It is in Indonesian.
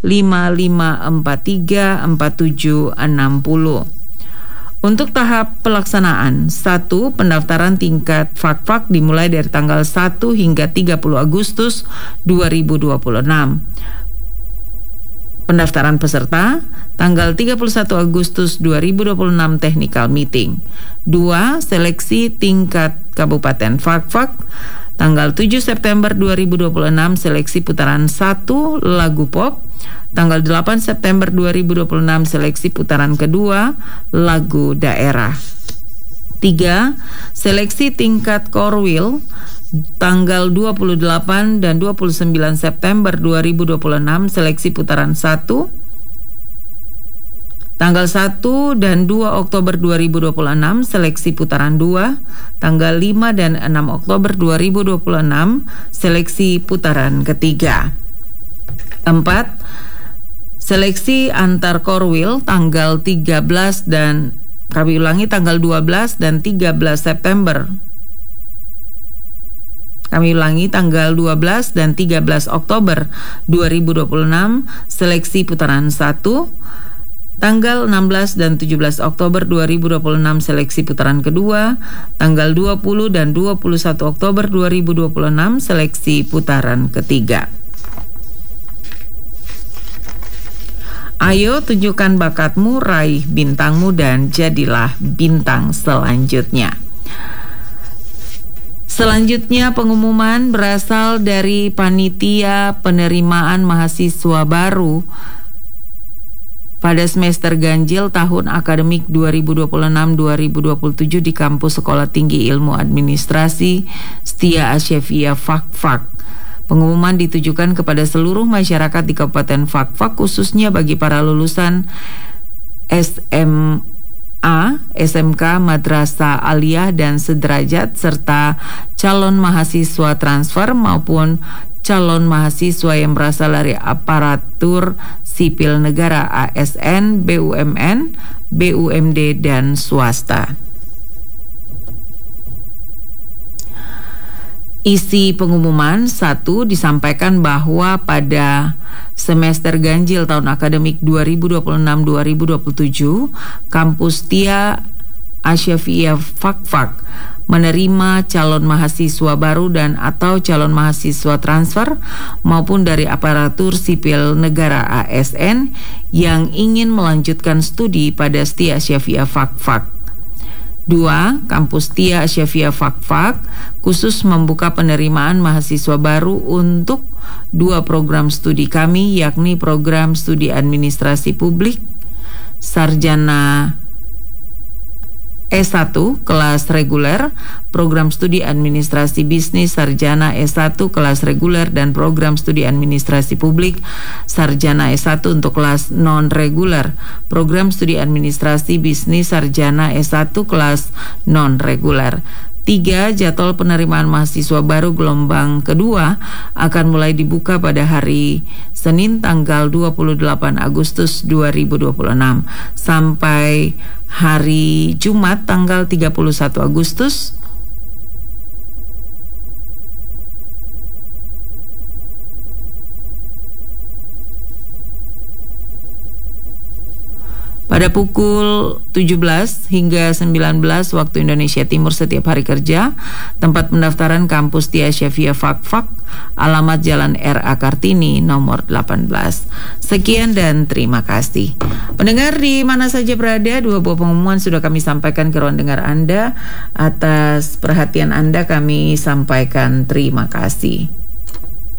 55434760. Untuk tahap pelaksanaan, 1. Pendaftaran tingkat Fak-Fak dimulai dari tanggal 1 hingga 30 Agustus 2026. Pendaftaran peserta tanggal 31 Agustus 2026 technical meeting. 2. Seleksi tingkat Kabupaten Fak-Fak tanggal 7 September 2026 seleksi putaran 1 lagu pop. Tanggal 8 September 2026 seleksi putaran kedua lagu daerah. 3. Seleksi tingkat Korwil tanggal 28 dan 29 September 2026 seleksi putaran 1. Tanggal 1 dan 2 Oktober 2026 seleksi putaran 2. Tanggal 5 dan 6 Oktober 2026 seleksi putaran ketiga. 4. Seleksi antar Korwil tanggal 13 dan tanggal 12 dan 13 September. Kami ulangi tanggal 12 dan 13 Oktober 2026 seleksi putaran 1. Tanggal 16 dan 17 Oktober 2026 seleksi putaran kedua. Tanggal 20 dan 21 Oktober 2026 seleksi putaran ketiga. Ayo tunjukkan bakatmu, raih bintangmu, dan jadilah bintang selanjutnya. Selanjutnya pengumuman berasal dari Panitia Penerimaan Mahasiswa Baru pada semester ganjil tahun akademik 2026-2027 di Kampus Sekolah Tinggi Ilmu Administrasi Setia Asyafiyah Fak-Fak. Pengumuman ditujukan kepada seluruh masyarakat di Kabupaten Fak-Fak, khususnya bagi para lulusan SMA, SMK, Madrasah Aliyah dan sederajat, serta calon mahasiswa transfer maupun calon mahasiswa yang berasal dari aparatur sipil negara ASN, BUMN, BUMD, dan swasta. Isi pengumuman: 1. Disampaikan bahwa pada semester ganjil tahun akademik 2026-2027, Kampus Setia Asyafiyah Fak-Fak menerima calon mahasiswa baru dan atau calon mahasiswa transfer maupun dari aparatur sipil negara ASN yang ingin melanjutkan studi pada Setia Asyafiyah Fak-Fak. 2. Kampus Setia Asyafiyah Fak-Fak khusus membuka penerimaan mahasiswa baru untuk 2 program studi kami, yakni program studi administrasi publik sarjana S1 kelas reguler, program studi administrasi bisnis sarjana S1 kelas reguler, dan program studi administrasi publik sarjana S1 untuk kelas non-reguler, program studi administrasi bisnis sarjana S1 kelas non-reguler. 3. Jadwal penerimaan mahasiswa baru gelombang kedua akan mulai dibuka pada hari Senin tanggal 28 Agustus 2026 sampai hari Jumat tanggal 31 Agustus pada pukul 17 hingga 19 waktu Indonesia Timur setiap hari kerja. Tempat pendaftaran Kampus Setia Asyafiyah Fak-Fak, alamat Jalan R.A. Kartini nomor 18. Sekian dan terima kasih. Pendengar di mana saja berada, 2 buah pengumuman sudah kami sampaikan ke ruang dengar Anda. Atas perhatian Anda kami sampaikan terima kasih.